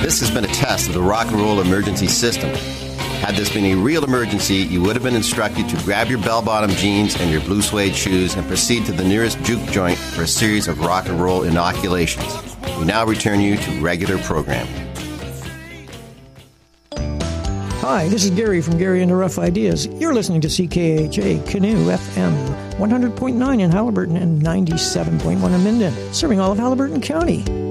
This has been a test of the rock and roll emergency system. Had this been a real emergency, you would have been instructed to grab your bell-bottom jeans and your blue suede shoes and proceed to the nearest juke joint for a series of rock and roll inoculations. We now return you to regular programming. Hi, this is Gary from Gary and the Rough Ideas. You're listening to CKHA Canoe FM, 100.9 in Haliburton and 97.1 in Minden, serving all of Haliburton County.